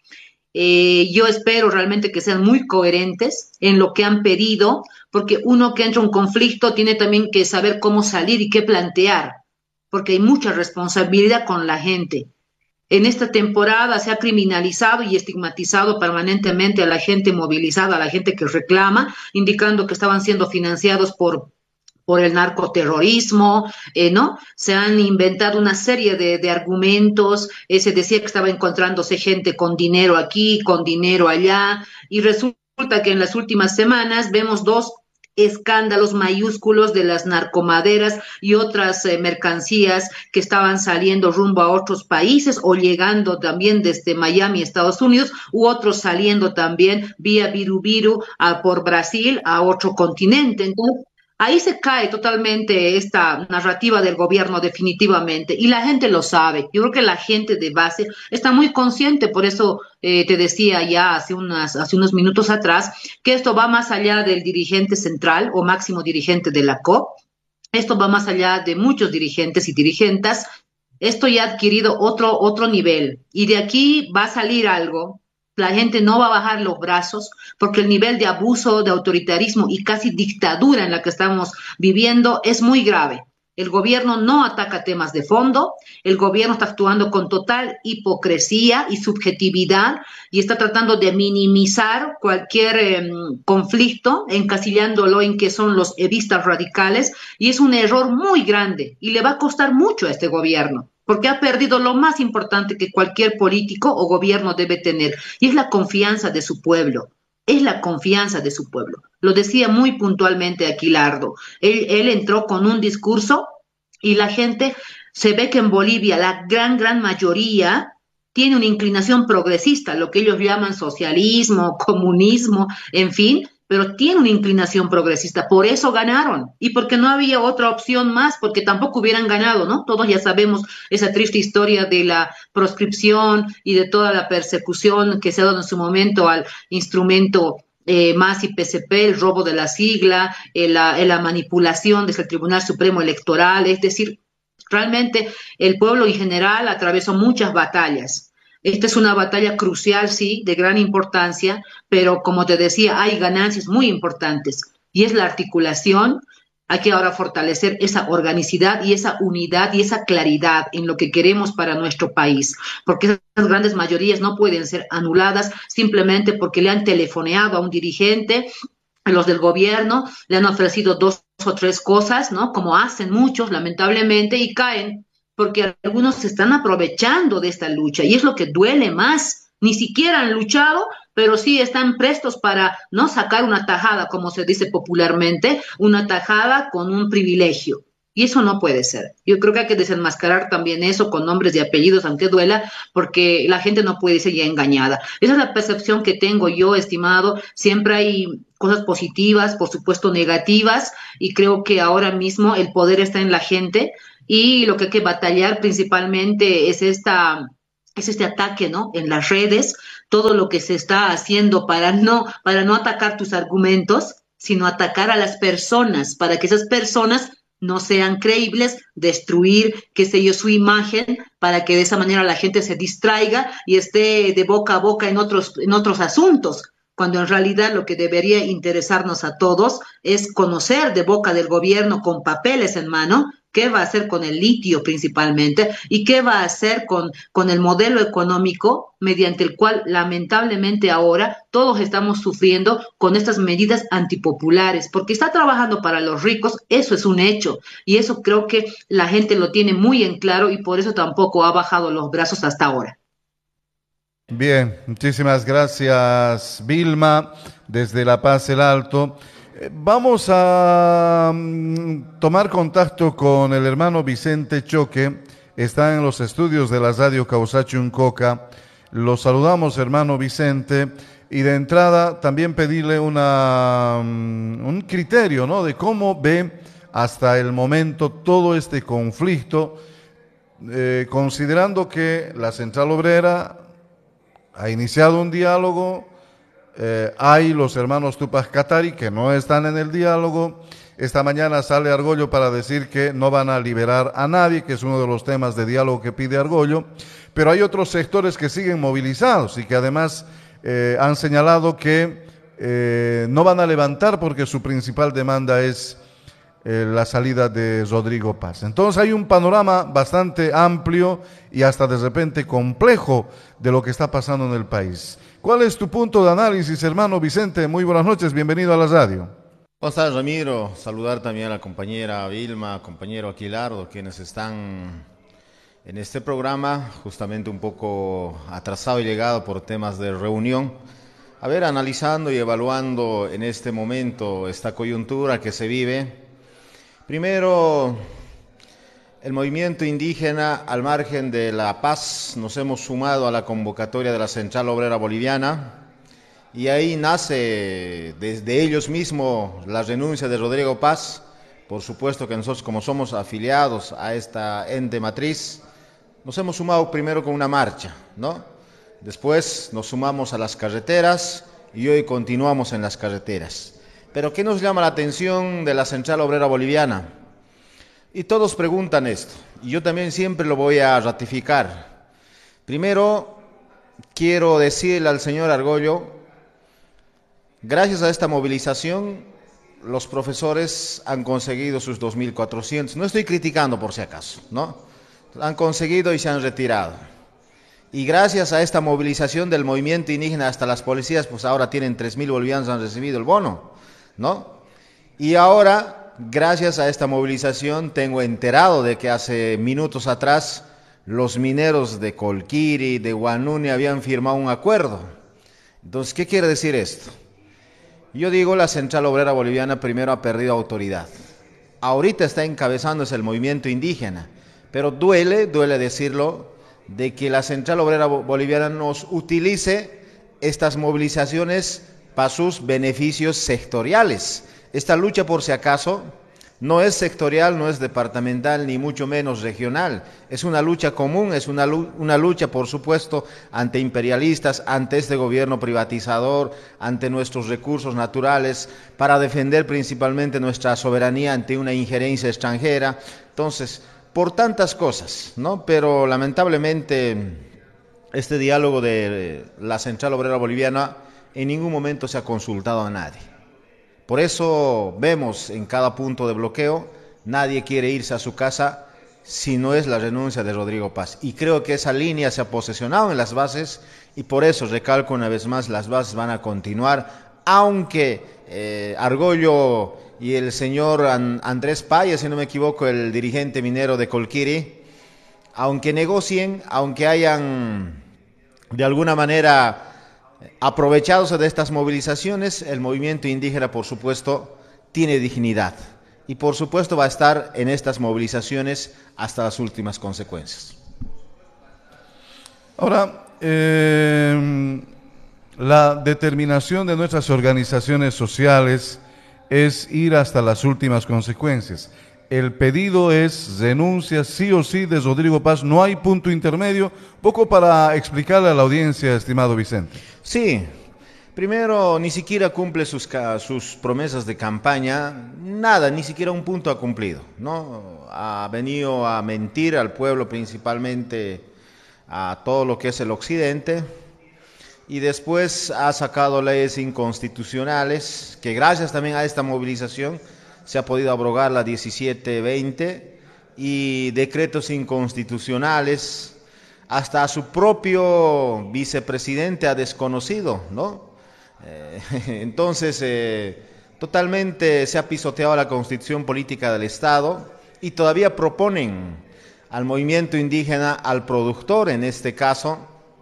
Yo espero realmente que sean muy coherentes en lo que han pedido, porque uno que entra a un conflicto tiene también que saber cómo salir y qué plantear, porque hay mucha responsabilidad con la gente. En esta temporada se ha criminalizado y estigmatizado permanentemente a la gente movilizada, a la gente que reclama, indicando que estaban siendo financiados por el narcoterrorismo, ¿no? Se han inventado una serie de argumentos, se decía que estaba encontrándose gente con dinero aquí, con dinero allá, y resulta que en las últimas semanas vemos dos escándalos mayúsculos de las narcomaderas y otras mercancías que estaban saliendo rumbo a otros países o llegando también desde Miami, Estados Unidos, u otros saliendo también vía Viru por Brasil a otro continente. Entonces, ahí se cae totalmente esta narrativa del gobierno definitivamente y la gente lo sabe. Yo creo que la gente de base está muy consciente, por eso te decía ya hace unos minutos atrás que esto va más allá del dirigente central o máximo dirigente de la COP. Esto va más allá de muchos dirigentes y dirigentas. Esto ya ha adquirido otro nivel y de aquí va a salir algo. La gente no va a bajar los brazos porque el nivel de abuso, de autoritarismo y casi dictadura en la que estamos viviendo es muy grave. El gobierno no ataca temas de fondo, el gobierno está actuando con total hipocresía y subjetividad y está tratando de minimizar cualquier conflicto, encasillándolo en que son los evistas radicales, y es un error muy grande y le va a costar mucho a este gobierno, porque ha perdido lo más importante que cualquier político o gobierno debe tener, y es la confianza de su pueblo. Es la confianza de su pueblo. Lo decía muy puntualmente Aquilardo. Él entró con un discurso y la gente, se ve que en Bolivia la gran mayoría tiene una inclinación progresista, lo que ellos llaman socialismo, comunismo, en fin, pero tiene una inclinación progresista, por eso ganaron, y porque no había otra opción más, porque tampoco hubieran ganado, ¿no? Todos ya sabemos esa triste historia de la proscripción y de toda la persecución que se ha dado en su momento al instrumento MAS y PCP, el robo de la sigla, la manipulación desde el Tribunal Supremo Electoral, es decir, realmente el pueblo en general atravesó muchas batallas. Esta es una batalla crucial, sí, de gran importancia, pero como te decía, hay ganancias muy importantes y es la articulación. Hay que ahora fortalecer esa organicidad y esa unidad y esa claridad en lo que queremos para nuestro país, porque esas grandes mayorías no pueden ser anuladas simplemente porque le han telefoneado a un dirigente, a los del gobierno, le han ofrecido 2 o 3 cosas, ¿no? Como hacen muchos, lamentablemente, y caen, porque algunos se están aprovechando de esta lucha, y es lo que duele más. Ni siquiera han luchado, pero sí están prestos para no sacar una tajada, como se dice popularmente, una tajada con un privilegio. Y eso no puede ser. Yo creo que hay que desenmascarar también eso con nombres y apellidos, aunque duela, porque la gente no puede ser ya engañada. Esa es la percepción que tengo yo, estimado. Siempre hay cosas positivas, por supuesto negativas, y creo que ahora mismo el poder está en la gente y lo que hay que batallar principalmente es este ataque, ¿no? En las redes, todo lo que se está haciendo para no atacar tus argumentos, sino atacar a las personas, para que esas personas no sean creíbles, destruir, qué sé yo, su imagen, para que de esa manera la gente se distraiga y esté de boca a boca en otros asuntos, cuando en realidad lo que debería interesarnos a todos es conocer de boca del gobierno con papeles en mano qué va a hacer con el litio principalmente y qué va a hacer con el modelo económico mediante el cual lamentablemente ahora todos estamos sufriendo con estas medidas antipopulares, porque está trabajando para los ricos, eso es un hecho, y eso creo que la gente lo tiene muy en claro y por eso tampoco ha bajado los brazos hasta ahora. Bien, muchísimas gracias, Vilma, desde La Paz, el Alto. Vamos a tomar contacto con el hermano Vicente Choque, está en los estudios de la radio Causachi-Uncoca. Lo saludamos, hermano Vicente, y de entrada también pedirle un criterio, ¿no?, de cómo ve hasta el momento todo este conflicto, considerando que la Central Obrera ha iniciado un diálogo. Hay los hermanos Tupac Katari que no están en el diálogo. Esta mañana sale Argollo para decir que no van a liberar a nadie, que es uno de los temas de diálogo que pide Argollo, pero hay otros sectores que siguen movilizados y que además han señalado que no van a levantar porque su principal demanda es la salida de Rodrigo Paz. Entonces hay un panorama bastante amplio y hasta de repente complejo de lo que está pasando en el país. ¿Cuál es tu punto de análisis, hermano Vicente? Muy buenas noches, bienvenido a la radio. ¿Cómo estás, Ramiro? Saludar también a la compañera Vilma, compañero Aquilardo, quienes están en este programa, justamente un poco atrasado y llegado por temas de reunión. A ver, analizando y evaluando en este momento esta coyuntura que se vive. Primero, el movimiento indígena, al margen de la paz, nos hemos sumado a la convocatoria de la Central Obrera Boliviana y ahí nace desde ellos mismos la renuncia de Rodrigo Paz. Por supuesto que nosotros, como somos afiliados a esta ente matriz, nos hemos sumado primero con una marcha, ¿no? Después nos sumamos a las carreteras y hoy continuamos en las carreteras. Pero ¿qué nos llama la atención de la Central Obrera Boliviana? Y todos preguntan esto, y yo también siempre lo voy a ratificar. Primero, quiero decirle al señor Argollo, gracias a esta movilización, los profesores han conseguido sus 2.400, no estoy criticando por si acaso, ¿no? Han conseguido y se han retirado. Y gracias a esta movilización del movimiento indígena hasta las policías, pues ahora tienen 3.000 bolivianos, han recibido el bono, ¿no? Y ahora, gracias a esta movilización, tengo enterado de que hace minutos atrás los mineros de Colquiri, de Huanuni habían firmado un acuerdo. Entonces, ¿qué quiere decir esto? Yo digo, la Central Obrera Boliviana primero ha perdido autoridad. Ahorita está encabezándose el movimiento indígena, pero duele decirlo, de que la Central Obrera Boliviana nos utilice estas movilizaciones para sus beneficios sectoriales. Esta lucha, por si acaso, no es sectorial, no es departamental, ni mucho menos regional. Es una lucha común, es una lucha, por supuesto, ante imperialistas, ante este gobierno privatizador, ante nuestros recursos naturales, para defender principalmente nuestra soberanía ante una injerencia extranjera. Entonces, por tantas cosas, ¿no? Pero lamentablemente este diálogo de la Central Obrera Boliviana en ningún momento se ha consultado a nadie. Por eso vemos en cada punto de bloqueo, nadie quiere irse a su casa si no es la renuncia de Rodrigo Paz. Y creo que esa línea se ha posesionado en las bases y por eso, recalco una vez más, las bases van a continuar, aunque Argollo y el señor Andrés Paya, si no me equivoco, el dirigente minero de Colquiri, aunque negocien, aunque hayan de alguna manera aprovechándose de estas movilizaciones, el movimiento indígena, por supuesto, tiene dignidad. y por supuesto va a estar en estas movilizaciones hasta las últimas consecuencias. Ahora, la determinación de nuestras organizaciones sociales es ir hasta las últimas consecuencias. El pedido es renuncia sí o sí de Rodrigo Paz, no hay punto intermedio. Poco para explicarle a la audiencia, estimado Vicente. Sí, primero ni siquiera cumple sus promesas de campaña, nada, ni siquiera un punto ha cumplido, ¿no? Ha venido a mentir al pueblo, principalmente a todo lo que es el occidente, y después ha sacado leyes inconstitucionales, que gracias también a esta movilización se ha podido abrogar la 1720, y decretos inconstitucionales, hasta a su propio vicepresidente ha desconocido, ¿no? Entonces, totalmente se ha pisoteado la constitución política del Estado, y todavía proponen al movimiento indígena, al productor en este caso,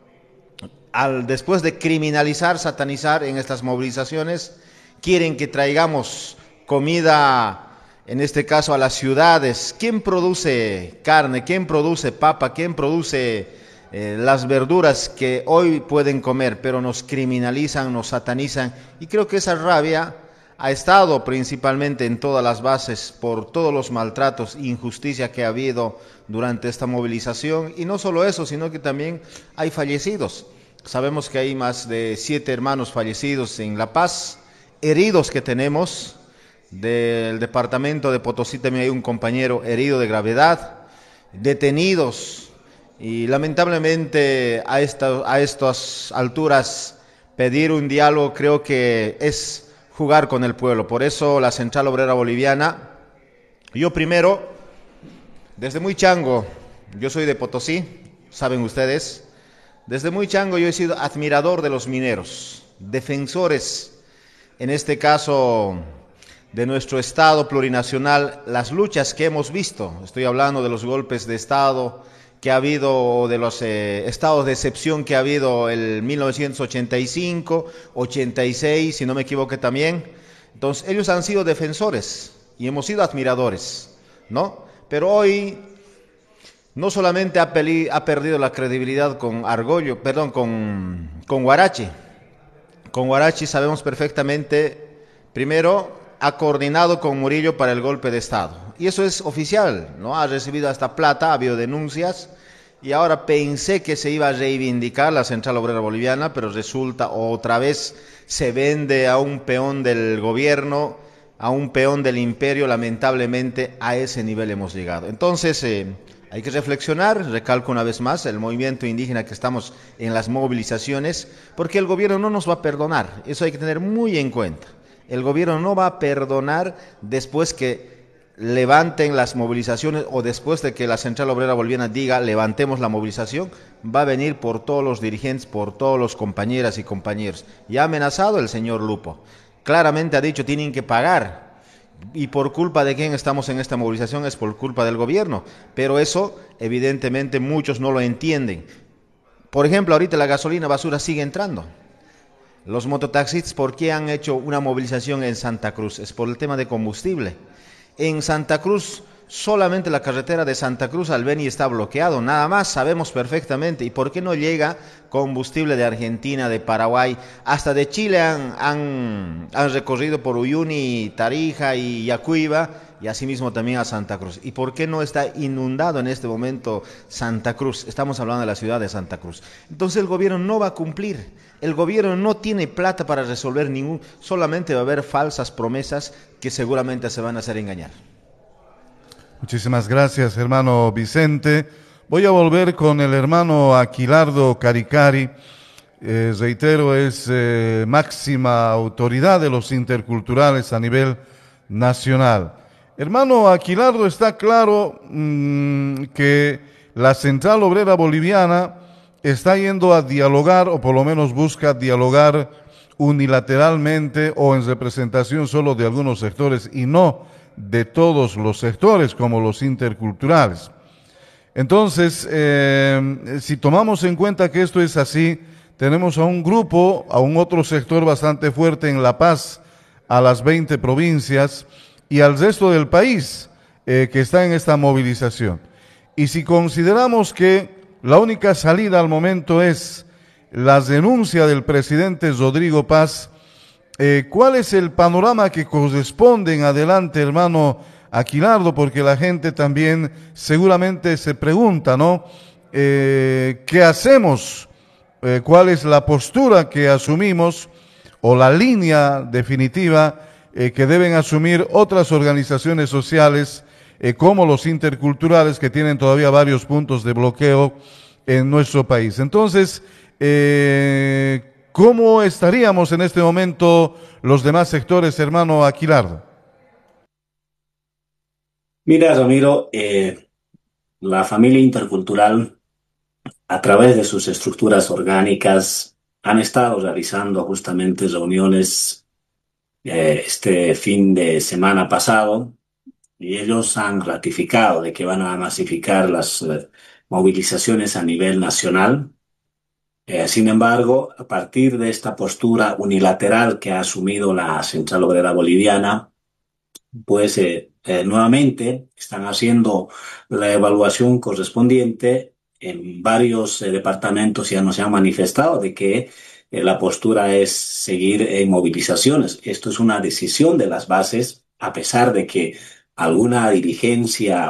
después de criminalizar, satanizar en estas movilizaciones, quieren que traigamos comida, en este caso a las ciudades. ¿Quién produce carne? ¿Quién produce papa? ¿Quién produce las verduras que hoy pueden comer? Pero nos criminalizan, nos satanizan, y creo que esa rabia ha estado principalmente en todas las bases por todos los maltratos e injusticia que ha habido durante esta movilización. Y no solo eso, sino que también hay fallecidos. Sabemos que hay más de 7 hermanos fallecidos en La Paz, heridos que tenemos. Del departamento de Potosí también hay un compañero herido de gravedad, detenidos, y lamentablemente a estas alturas pedir un diálogo creo que es jugar con el pueblo. Por eso la Central Obrera Boliviana, yo primero, desde muy chango, yo soy de Potosí, saben ustedes, desde muy chango yo he sido admirador de los mineros, defensores, en este caso de nuestro Estado plurinacional, las luchas que hemos visto, estoy hablando de los golpes de Estado que ha habido, de los estados de excepción que ha habido el 1985, 86, si no me equivoco también. Entonces, ellos han sido defensores y hemos sido admiradores, ¿no? Pero hoy no solamente ha perdido la credibilidad con Argollo, perdón, con Huarachi. Con Huarachi sabemos perfectamente, primero, ha coordinado con Murillo para el golpe de Estado. Y eso es oficial, ¿no? Ha recibido hasta plata, ha habido denuncias, y ahora pensé que se iba a reivindicar la Central Obrera Boliviana, pero resulta otra vez se vende a un peón del gobierno, a un peón del imperio. Lamentablemente a ese nivel hemos llegado. Entonces hay que reflexionar, recalco una vez más, el movimiento indígena que estamos en las movilizaciones, porque el gobierno no nos va a perdonar, eso hay que tener muy en cuenta. El gobierno no va a perdonar después que levanten las movilizaciones o después de que la Central Obrera Boliviana diga levantemos la movilización, va a venir por todos los dirigentes, por todos los compañeras y compañeros. Ya ha amenazado el señor Lupo, claramente ha dicho tienen que pagar, y por culpa de quién estamos en esta movilización es por culpa del gobierno, pero eso evidentemente muchos no lo entienden. Por ejemplo, ahorita la gasolina basura sigue entrando. Los mototaxistas, ¿por qué han hecho una movilización en Santa Cruz? Es por el tema de combustible. En Santa Cruz, solamente la carretera de Santa Cruz al Beni está bloqueado, nada más, sabemos perfectamente. ¿Y por qué no llega combustible de Argentina, de Paraguay? Hasta de Chile han recorrido por Uyuni, Tarija y Yacuiba, y asimismo también a Santa Cruz. ¿Y por qué no está inundado en este momento Santa Cruz? Estamos hablando de la ciudad de Santa Cruz. Entonces el gobierno no va a cumplir. El gobierno no tiene plata para resolver solamente va a haber falsas promesas que seguramente se van a hacer engañar. Muchísimas gracias, hermano Vicente. Voy a volver con el hermano Aquilardo Caricari. Reitero, es máxima autoridad de los interculturales a nivel nacional. Hermano Aquilardo, está claro que la Central Obrera Boliviana está yendo a dialogar, o por lo menos busca dialogar unilateralmente o en representación solo de algunos sectores y no de todos los sectores como los interculturales. Entonces, si tomamos en cuenta que esto es así, tenemos a un grupo, a un otro sector bastante fuerte en La Paz, a las 20 provincias, y al resto del país que está en esta movilización. Y si consideramos que la única salida al momento es la renuncia del presidente Rodrigo Paz, ¿cuál es el panorama que corresponde en adelante, hermano Aquilardo? Porque la gente también seguramente se pregunta, ¿no? ¿Qué hacemos? ¿Cuál es la postura que asumimos o la línea definitiva que deben asumir otras organizaciones sociales como los interculturales, que tienen todavía varios puntos de bloqueo en nuestro país? Entonces, ¿cómo estaríamos en este momento los demás sectores, hermano Aquilardo? Mira, Ramiro, la familia intercultural, a través de sus estructuras orgánicas, han estado realizando justamente reuniones este fin de semana pasado, y ellos han ratificado de que van a masificar las movilizaciones a nivel nacional. Sin embargo, a partir de esta postura unilateral que ha asumido la Central Obrera Boliviana, pues nuevamente están haciendo la evaluación correspondiente. En varios departamentos ya nos han manifestado de que la postura es seguir en movilizaciones. Esto es una decisión de las bases, a pesar de que alguna dirigencia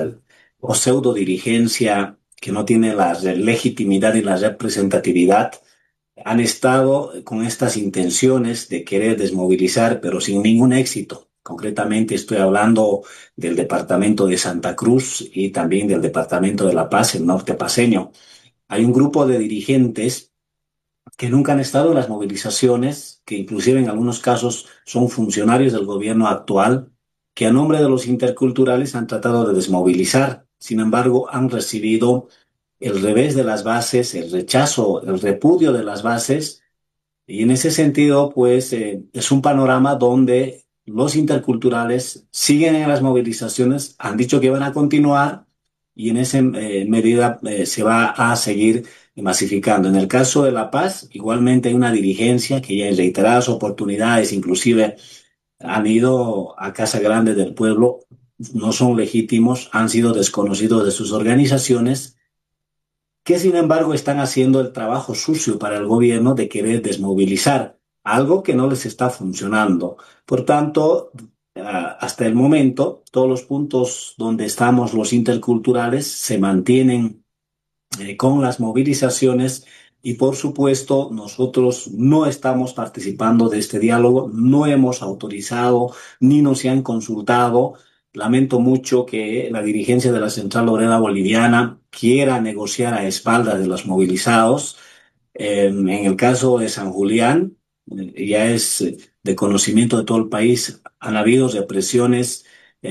o pseudo dirigencia que no tiene la legitimidad y la representatividad han estado con estas intenciones de querer desmovilizar, pero sin ningún éxito. Concretamente estoy hablando del departamento de Santa Cruz y también del departamento de La Paz, el norte paceño. Hay un grupo de dirigentes que nunca han estado en las movilizaciones, que inclusive en algunos casos son funcionarios del gobierno actual, que a nombre de los interculturales han tratado de desmovilizar. Sin embargo, han recibido el revés de las bases, el rechazo, el repudio de las bases, y en ese sentido, pues, es un panorama donde los interculturales siguen en las movilizaciones, han dicho que van a continuar, y en esa medida se va a seguir masificando. En el caso de La Paz, igualmente hay una dirigencia que ya en reiteradas oportunidades, inclusive han ido a Casa Grande del Pueblo, no son legítimos, han sido desconocidos de sus organizaciones, que sin embargo están haciendo el trabajo sucio para el gobierno de querer desmovilizar, algo que no les está funcionando. Por tanto, hasta el momento, todos los puntos donde estamos los interculturales se mantienen con las movilizaciones, y por supuesto nosotros no estamos participando de este diálogo, no hemos autorizado ni nos han consultado. Lamento mucho que la dirigencia de la Central Obrera Boliviana quiera negociar a espaldas de los movilizados. En el caso de San Julián, ya es de conocimiento de todo el país, han habido represiones,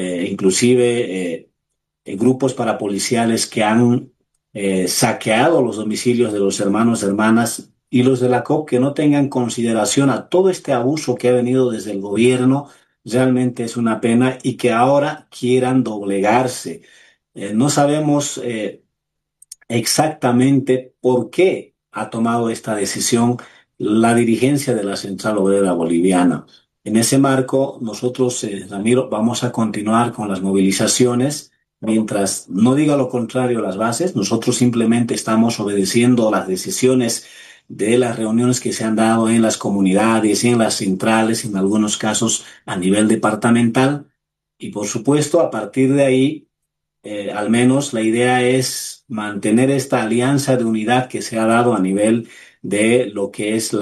inclusive grupos parapoliciales que han saqueado los domicilios de los hermanos, hermanas, y los de la COP que no tengan consideración a todo este abuso que ha venido desde el gobierno. Realmente es una pena, y que ahora quieran doblegarse. No sabemos exactamente por qué ha tomado esta decisión la dirigencia de la Central Obrera Boliviana. En ese marco, nosotros, Ramiro, vamos a continuar con las movilizaciones. Mientras no diga lo contrario las bases, nosotros simplemente estamos obedeciendo las decisiones de las reuniones que se han dado en las comunidades, en las centrales, en algunos casos a nivel departamental. Y por supuesto, a partir de ahí, al menos la idea es mantener esta alianza de unidad que se ha dado a nivel de lo que es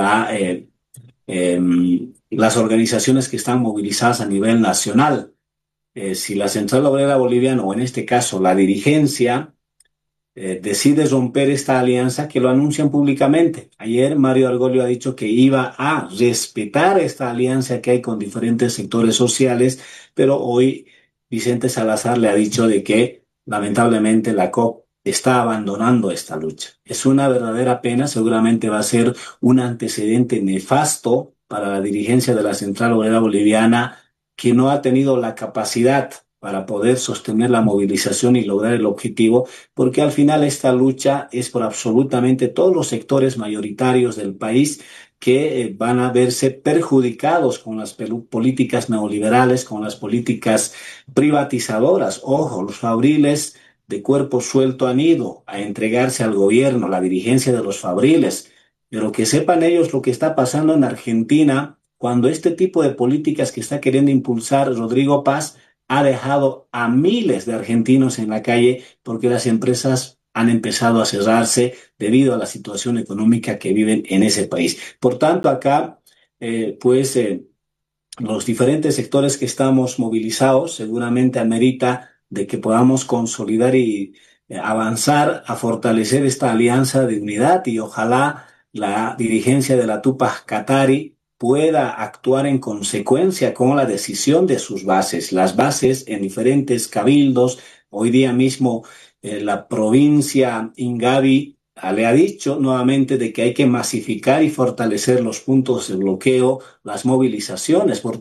las organizaciones que están movilizadas a nivel nacional. Si la Central Obrera Boliviana, o en este caso la dirigencia, decide romper esta alianza, que lo anuncian públicamente. Ayer Mario Argollo ha dicho que iba a respetar esta alianza que hay con diferentes sectores sociales, pero hoy Vicente Salazar le ha dicho de que lamentablemente la COP está abandonando esta lucha. Es una verdadera pena, seguramente va a ser un antecedente nefasto para la dirigencia de la Central Obrera Boliviana, que no ha tenido la capacidad para poder sostener la movilización y lograr el objetivo, porque al final esta lucha es por absolutamente todos los sectores mayoritarios del país que van a verse perjudicados con las políticas neoliberales, con las políticas privatizadoras. Ojo, los fabriles de cuerpo suelto han ido a entregarse al gobierno, la dirigencia de los fabriles, pero que sepan ellos lo que está pasando en Argentina cuando este tipo de políticas que está queriendo impulsar Rodrigo Paz ha dejado a miles de argentinos en la calle porque las empresas han empezado a cerrarse debido a la situación económica que viven en ese país. Por tanto, acá, los diferentes sectores que estamos movilizados seguramente amerita de que podamos consolidar y avanzar a fortalecer esta alianza de unidad y ojalá la dirigencia de la Tupac Katari pueda actuar en consecuencia con la decisión de sus bases. Las bases en diferentes cabildos, hoy día mismo la provincia Ingavi le ha dicho nuevamente de que hay que masificar y fortalecer los puntos de bloqueo, las movilizaciones. Por